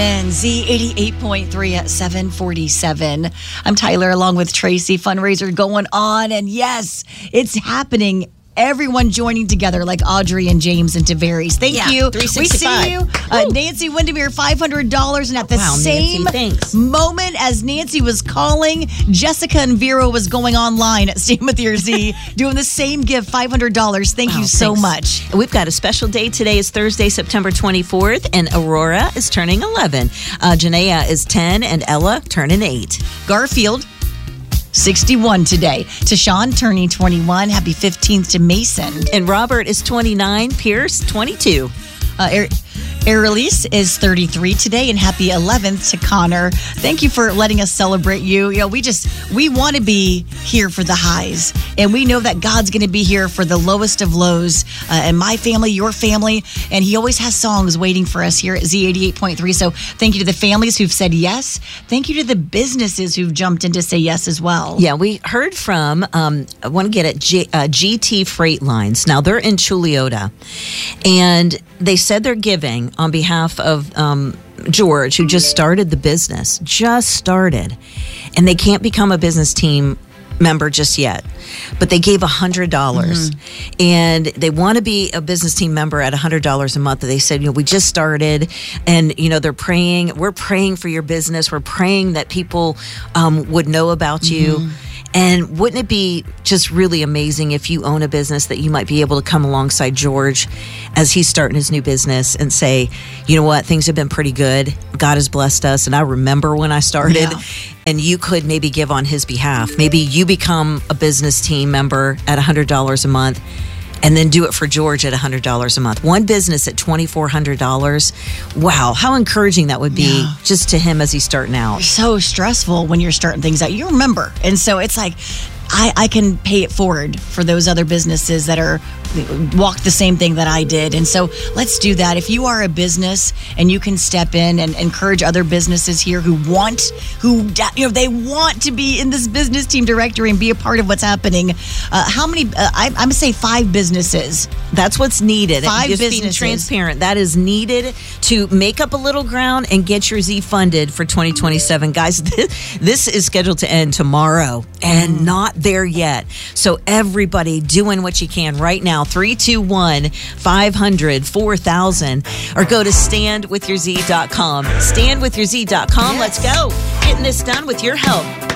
morning. Z88.3 at 7:47. I'm Tyler along with Tracy. Fundraiser going on. And yes, it's happening. Everyone joining together like Audrey and James and Tavares. Thank you. 365. We see you. Nancy Windermere, $500. And at the same moment as Nancy was calling, Jessica and Vera was going online at Stand With Your Z, doing the same gift, $500. Thank you so much. We've got a special day. Today is Thursday, September 24th, and Aurora is turning 11. Janaea is 10, and Ella turning 8. Garfield, 61 today. Tashawn turning 21. Happy 15th to Mason. And Robert is 29. Pierce, 22. Airlise is 33 today, and happy 11th to Connor. Thank you for letting us celebrate you. You know, we want to be here for the highs, and we know that God's going to be here for the lowest of lows. And my family, your family, and He always has songs waiting for us here at Z88.3. So thank you to the families who've said yes. Thank you to the businesses who've jumped in to say yes as well. Yeah, we heard from, I want to get at GT Freight Lines. Now, they're in Chuliota, and they said they're giving on behalf of George, who just started the business, and they can't become a business team member just yet, but they gave $100 and they want to be a business team member at $100 a month. They said, we just started, and we're praying for your business. We're praying that people would know about you. And wouldn't it be just really amazing if you own a business that you might be able to come alongside George as he's starting his new business and say, you know what, things have been pretty good. God has blessed us. And I remember when I started, and you could maybe give on his behalf. Maybe you become a business team member at $100 a month, and then do it for George at $100 a month. One business at $2,400. Wow, how encouraging that would be just to him as he's starting out. So stressful when you're starting things out. You remember. And so it's like, I can pay it forward for those other businesses that are walked the same thing that I did. And so let's do that. If you are a business and you can step in and encourage other businesses here who want to be in this business team directory and be a part of what's happening. How many? I'm going to say 5 businesses. That's what's needed. 5 just businesses. Being transparent. That is needed to make up a little ground and get your Z funded for 2027. Guys, this is scheduled to end tomorrow and not there yet. So everybody doing what you can right now. 321-500-4000, or go to standwithyourz.com. Standwithyourz.com. Let's go. Getting this done with your help.